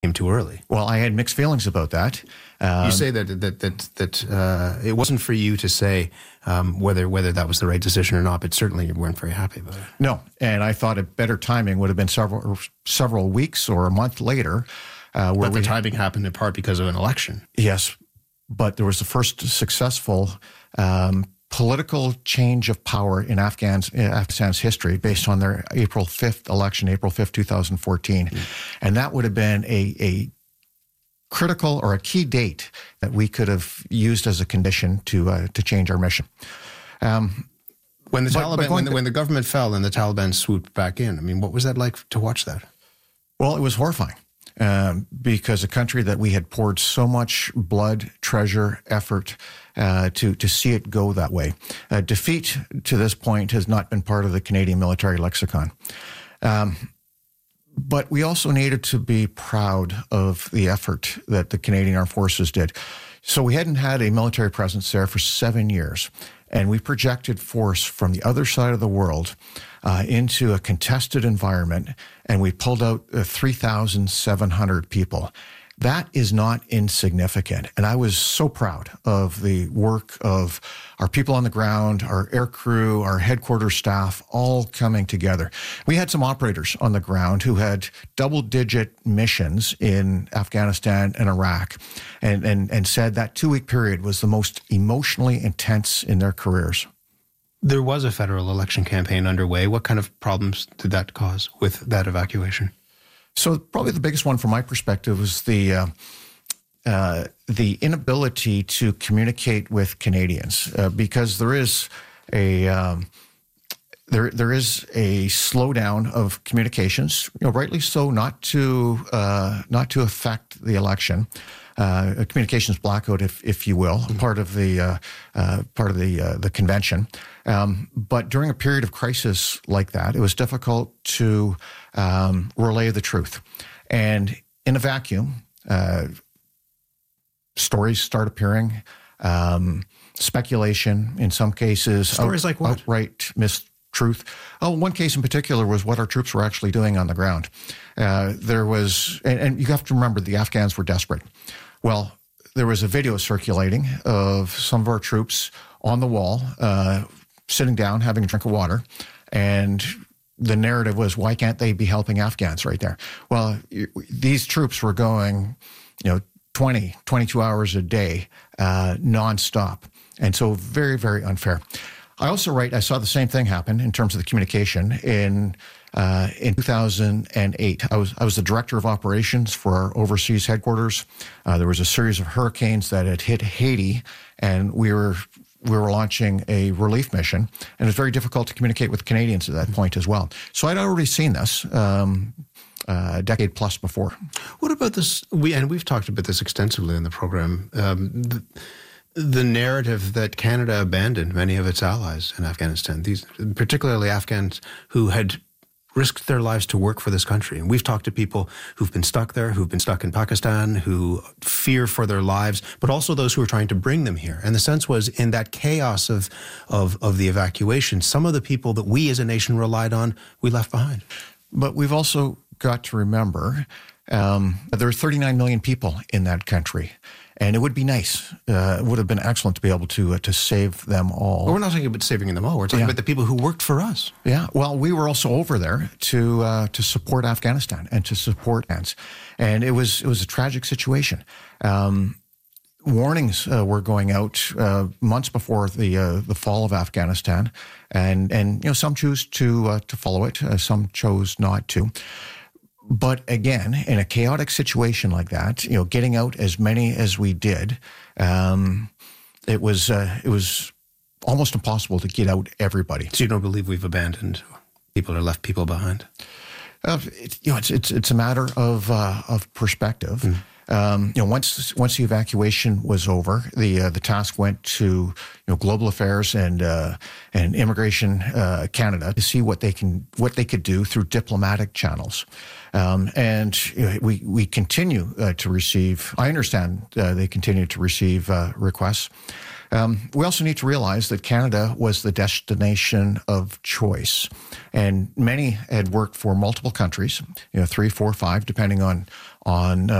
came too early. Well, I had mixed feelings about that. You say that it wasn't for you to say whether that was the right decision or not, but certainly you weren't very happy about it. No, and I thought a better timing would have been several weeks or a month later. But the timing happened in part because of an election. Yes, but there was the first successful political change of power in Afghanistan's history based on their April 5th election, April 5th, 2014. And that would have been a critical or a key date that we could have used as a condition to change our mission. When the government fell and the Taliban swooped back in, I mean, what was that like to watch that? Well, it was horrifying. Because a country that we had poured so much blood, treasure, effort to see it go that way. Defeat to this point has not been part of the Canadian military lexicon. But we also needed to be proud of the effort that the Canadian Armed Forces did. So we hadn't had a military presence there for 7 years, and we projected force from the other side of the world into a contested environment, and we pulled out 3,700 people. That is not insignificant. And I was so proud of the work of our people on the ground, our air crew, our headquarters staff, all coming together. We had some operators on the ground who had double-digit missions in Afghanistan and Iraq and said that 2-week period was the most emotionally intense in their careers. There was a federal election campaign underway. What kind of problems did that cause with that evacuation? So probably the biggest one from my perspective was the inability to communicate with Canadians because there is a slowdown of communications. Rightly so, not to affect the election. A communications blackout, if you will, part of the convention. But during a period of crisis like that, it was difficult to relay the truth. And in a vacuum, stories start appearing, speculation, in some cases. Stories like what? Outright mistruth. Oh, one case in particular was what our troops were actually doing on the ground. There was, and you have to remember, the Afghans were desperate. Well, there was a video circulating of some of our troops on the wall, sitting down, having a drink of water, and the narrative was, why can't they be helping Afghans right there? Well, these troops were going, 20, 22 hours a day, nonstop. And so very, very unfair. I also I saw the same thing happen in terms of the communication in 2008. I was the director of operations for our overseas headquarters. There was a series of hurricanes that had hit Haiti, and we were launching a relief mission, and it was very difficult to communicate with Canadians at that point as well. So I'd already seen this a decade plus before. What about this? We've talked about this extensively in the program. The narrative that Canada abandoned many of its allies in Afghanistan, these particularly Afghans who had risked their lives to work for this country. And we've talked to people who've been stuck there, who've been stuck in Pakistan, who fear for their lives, but also those who are trying to bring them here. And the sense was, in that chaos of the evacuation, some of the people that we as a nation relied on, we left behind. But we've also got to remember there are 39 million people in that country. And it would be nice. It would have been excellent to be able to save them all. Well, we're not talking about saving them all. We're talking about the people who worked for us. Yeah. Well, we were also over there to support Afghanistan and to support Afghans, and it was a tragic situation. Warnings were going out months before the fall of Afghanistan, and some choose to follow it. Some chose not to. But again, in a chaotic situation like that, getting out as many as we did, it was almost impossible to get out everybody. So you don't believe we've abandoned people or left people behind? It's a matter of perspective. Once the evacuation was over, the task went to Global Affairs and Immigration Canada to see what they could do through diplomatic channels. And we continue to receive. I understand they continue to receive requests. We also need to realize that Canada was the destination of choice, and many had worked for multiple countries, 3, 4, 5, depending on on